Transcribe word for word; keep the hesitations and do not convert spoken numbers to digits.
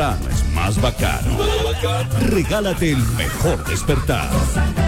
temprano es más bacano. Regálate el mejor despertar.